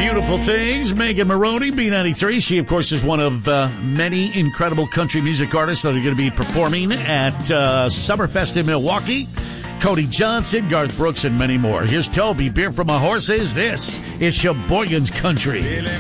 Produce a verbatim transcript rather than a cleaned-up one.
Beautiful Things, Megan Maroney, B ninety-three. She, of course, is one of uh, many incredible country music artists that are going to be performing at uh, Summerfest in Milwaukee. Cody Johnson, Garth Brooks, and many more. Here's Toby, Beer from a Horses. This is Sheboygan's Country.